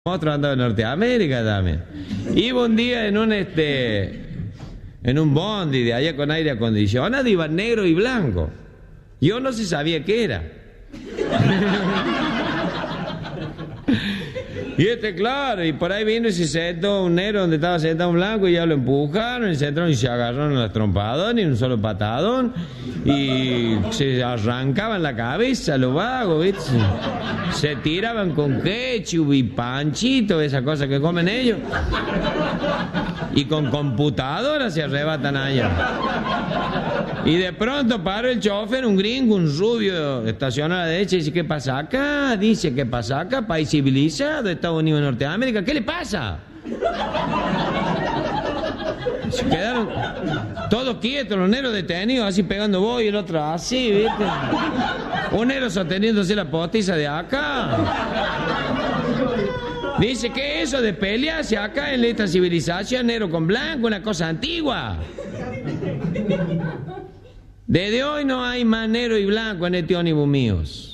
Otro andaba en Norteamérica también. Iba un día en un bondi de allá con aire acondicionado, iba negro y blanco. Yo no se sabía qué era. Y claro, y por ahí vino y se sentó un negro donde estaba sentado un blanco y ya lo empujaron y se entraron y se agarraron a las trompadas y un solo patadón y se arrancaban la cabeza los vagos, ¿viste? Se tiraban con ketchup y panchito, esa cosa que comen ellos. Y con computadoras se arrebatan allá. Y de pronto paró el chofer, un gringo, un rubio, estacionó a la derecha y dice, ¿qué pasa acá? Dice, ¿qué pasa acá? País civilizado, Estados Unidos de Norteamérica, ¿qué le pasa? Se quedaron todos quietos, los negros detenidos, así pegando voz y el otro así, ¿viste? Un negro sosteniéndose la postiza de acá. Dice, ¿qué es eso de pelearse acá en esta civilización, negro con blanco, una cosa antigua? Desde hoy no hay más negro y blanco en este ónibus míos.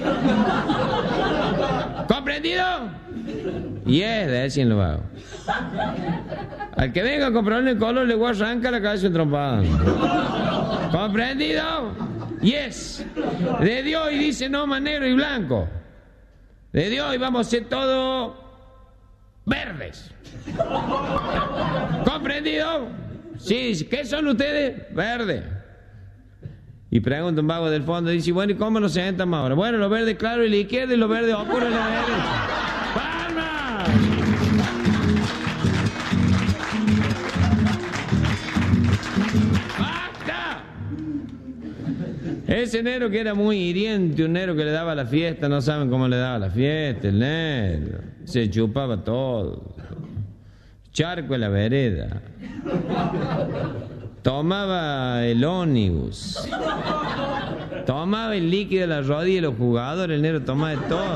¿Comprendido? Yes, decían los vagos. Al que venga a comprarle el color le voy a arrancar la cabeza en trompada. ¿Comprendido? Yes. Desde hoy dice no más negro y blanco. Desde hoy vamos a ser todos verdes. ¿Comprendido? Sí, ¿qué son ustedes? Verdes. Y pregunta un vago del fondo, dice, bueno, ¿y cómo nos sentamos ahora? Bueno, los verdes claros y la izquierda y los verdes oscuros y la derecha. ¡Palmas! ¡Basta! Ese negro que era muy hiriente, un negro que le daba la fiesta, no saben cómo le daba la fiesta, el negro. Se chupaba todo. Charco en la vereda. Tomaba el ónibus. Tomaba el líquido de la rodilla de los jugadores. El negro tomaba de todo.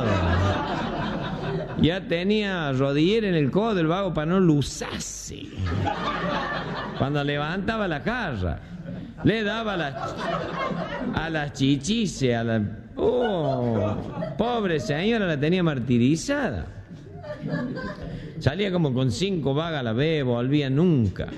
Ya tenía rodillera en el codo el vago para no luzarse. Cuando levantaba la jarra, le daba a las chichices, a la... pobre señora, la tenía martirizada. Salía como con 5 vagas a la vez, volvía nunca.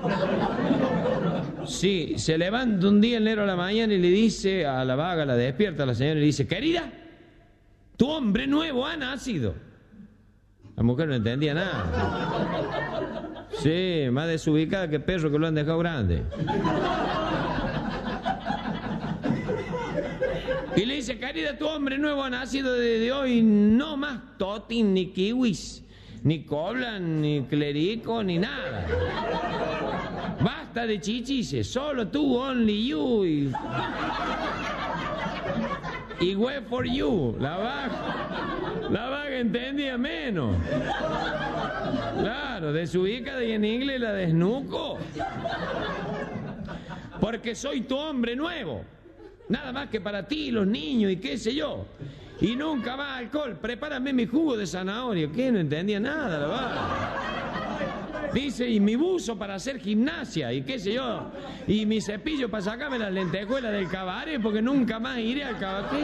Sí, se levanta un día el negro a la mañana y le dice a la vaga, la despierta a la señora y le dice, querida, tu hombre nuevo ha nacido. La mujer no entendía nada. Sí, más desubicada que perro que lo han dejado grande. Y le dice, querida, tu hombre nuevo ha nacido desde hoy, no más totin ni kiwis, ni coblan, ni clerico, ni nada. Basta de chichices, solo tú, only you. Y wait for you. La vaga entendía menos. Claro, desubicada y en inglés la desnuco. Porque soy tu hombre nuevo. Nada más que para ti, los niños y qué sé yo. Y nunca más alcohol. Prepárame mi jugo de zanahoria. ¿Qué? No entendía nada, la vaga. Dice, y mi buzo para hacer gimnasia, y qué sé yo, y mi cepillo para sacarme las lentejuelas del cabaret, porque nunca más iré al cabaret.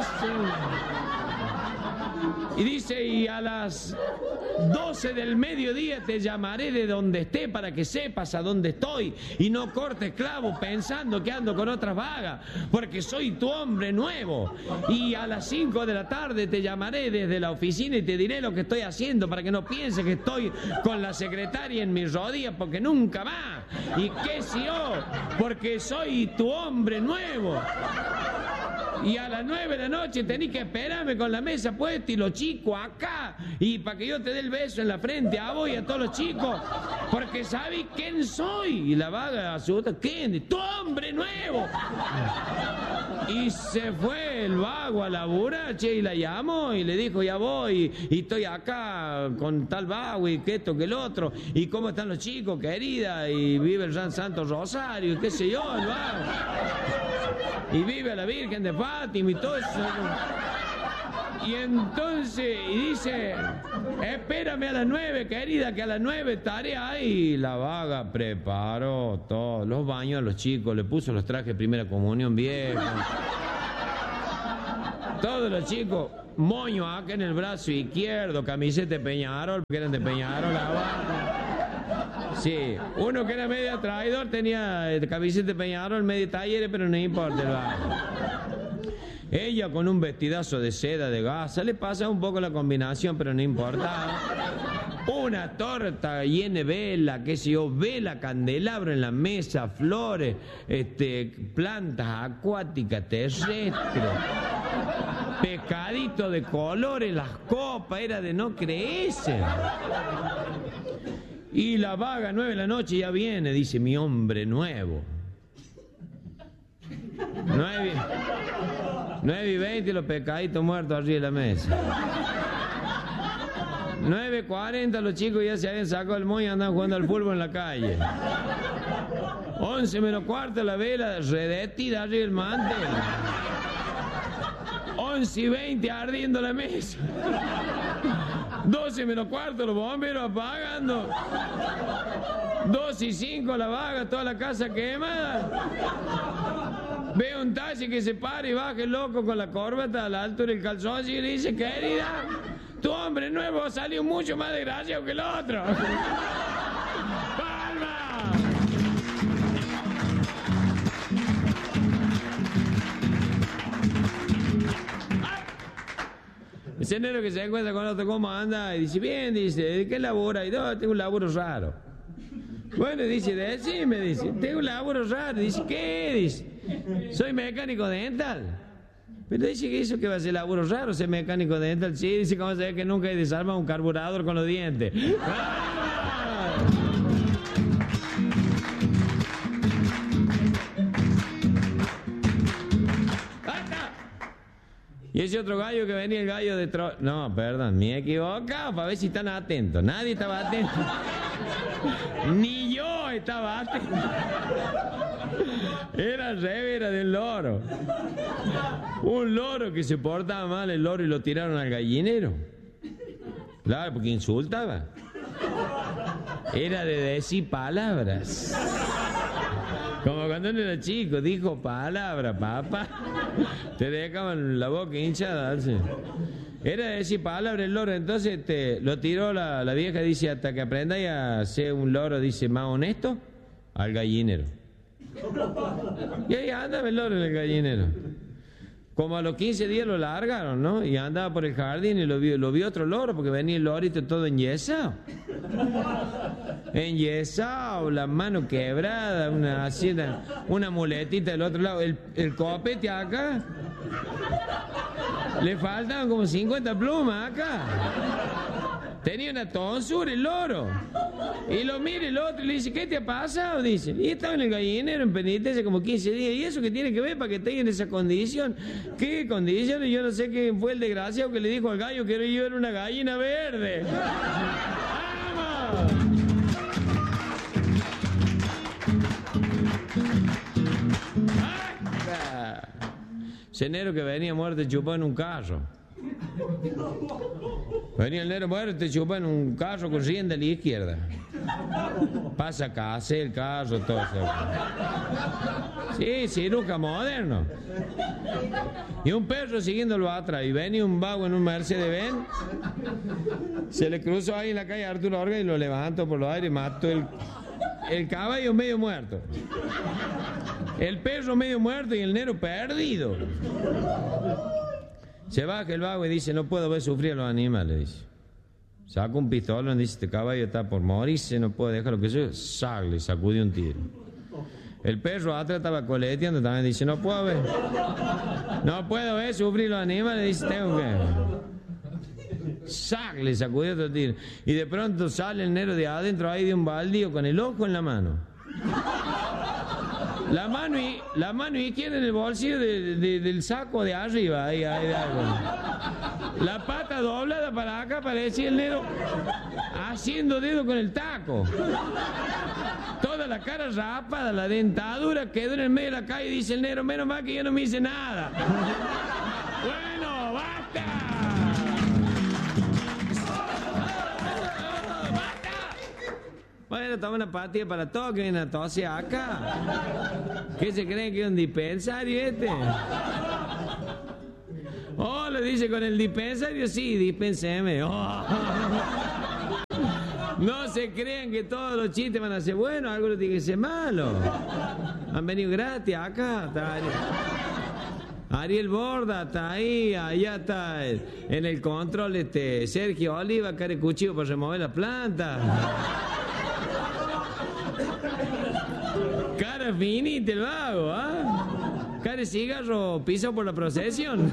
Y dice, y a las 12 del mediodía te llamaré de donde esté para que sepas a dónde estoy y no cortes clavo pensando que ando con otras vagas, porque soy tu hombre nuevo. Y a las 5 de la tarde te llamaré desde la oficina y te diré lo que estoy haciendo para que no pienses que estoy con la secretaria en mis rodillas, porque nunca más. Y qué sé yo, porque soy tu hombre nuevo. Y a las 9 de la noche tenés que esperarme con la mesa puesta y los chicos acá. Y para que yo te dé el beso en la frente a vos y a todos los chicos. Porque sabés quién soy. Y la vaga asusta, ¿quién? ¡Tu hombre nuevo! Y se fue el vago a laburar, che, y la llamó y le dijo, ya voy, y estoy acá con tal vago y que esto, que el otro. ¿Y cómo están los chicos, querida? Y vive el San Santo Rosario, y qué sé yo, el vago. Y vive la Virgen de Fátima y todo eso. Y entonces, y dice, espérame a las 9, querida, que a las 9 estaré ahí. La vaga preparó todos los baños a los chicos, le puso los trajes de primera comunión viejos. Todos los chicos moño acá en el brazo izquierdo, camiseta de Peñarol, porque eran de Peñarol abajo. Sí, uno que era medio traidor tenía camiseta de Peñarol, medio talleres, pero no importa el bajo. Ella con un vestidazo de seda de gasa, le pasa un poco la combinación, pero no importa. Una torta llena de vela, qué sé yo, vela, candelabro en la mesa, flores, plantas acuáticas, terrestres, pescadito de colores, las copas, era de no creerse. Y la vaga 9 de la noche ya viene, dice, mi hombre nuevo. 9:20 los pescaditos muertos arriba de la mesa. 9:40 los chicos ya se habían sacado el moño y andaban jugando al fútbol en la calle. 11 menos cuarto la vela redetida arriba del mantel. 11:20 ardiendo la mesa. 12 menos cuarto los bomberos apagando. 2:05 la vaga, toda la casa quemada. Ve un taxi que se para y baja el loco con la corbata a la altura del calzón y le dice, querida, tu hombre nuevo salió mucho más desgraciado que el otro. ¡Palma! Ese enero que se encuentra con otro, ¿cómo anda? Y dice, bien, dice, ¿de qué labura? Y no, tengo un laburo raro. Bueno, dice, decime, dice, tengo un laburo raro. Dice, ¿qué? Dice, soy mecánico dental. Pero dice que eso que va a ser laburo raro, ser mecánico dental. Sí, dice, ¿cómo se ve que nunca he desarmado un carburador con los dientes? Y ese otro gallo que venía, el gallo de no, perdón, me he equivocado, para ver si están atentos. Nadie estaba atento. Ni yo estaba atento. Era al revés, era del loro. Un loro que se portaba mal el loro y lo tiraron al gallinero. Claro, porque insultaba. Era de decir palabras. Como cuando uno era chico, dijo palabra, papá. Te dejaban la boca hinchada. ¿Sí? Era decir palabra el loro. Entonces lo tiró la vieja, dice, hasta que aprendáis a ser un loro, dice, más honesto, al gallinero. Y ahí andaba el loro en el gallinero. Como a los 15 días lo largaron, ¿no? Y andaba por el jardín y lo vio otro loro, porque venía el lorito todo enyesado. Enyesado, la mano quebrada, una muletita del otro lado. El copete acá. Le faltaban como 50 plumas acá. Tenía una tonsura el loro. Y lo mira el otro y le dice, ¿qué te ha pasado? Dice, y estaba en el gallinero en penitencia como 15 días. ¿Y eso qué tiene que ver para que tengan esa condición? ¿Qué condición? Yo no sé qué fue el desgraciado que le dijo al gallo que yo era una gallina verde. ¡Vamos! Ese negro que venía muerto y chupó en un carro. Venía el negro muerto y chupó en un carro con rienda a la izquierda. Pasa acá, hace el carro, todo eso. Sí, ciruja moderno. Y un perro siguiéndolo atrás. Y venía un vago en un Mercedes-Benz. Se le cruzó ahí en la calle Arturo Orga y lo levantó por los aires y mató el caballo medio muerto. El perro medio muerto y el negro perdido. Se baja el vago y dice, no puedo ver sufrir a los animales, dice. Saca un pistolón y dice, este caballo está por morirse, no puedo dejarlo que yo. Le sacudió un tiro. El perro atrás estaba coleteando también, dice, no puedo ver sufrir a los animales, dice, tengo que... Le sacudió otro tiro. Y de pronto sale el negro de adentro ahí de un baldío con el ojo en la mano. La mano izquierda en el bolsillo del saco de arriba. Ahí, la pata doblada para acá, parecía el negro haciendo dedo con el taco. Toda la cara rapada, la dentadura quedó en el medio de la calle y dice el negro, menos mal que yo no me hice nada. Bueno, basta. Bueno, toma una patilla para todos que vienen a toser acá. ¿Qué se creen que es un dispensario este? Hola, dice con el dispensario, sí, dispénseme. Oh. No se crean que todos los chistes van a ser buenos, algunos tienen que ser malos. Han venido gratis acá. Está Ariel Borda está ahí, allá está en el control Sergio Oliva, care cuchillo para remover la planta. Cara finita el vago, ¿ah? Cara de cigarro pisado por la procesión.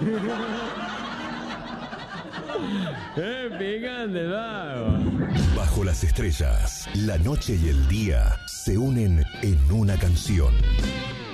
Picante el vago. Bajo las estrellas, la noche y el día se unen en una canción.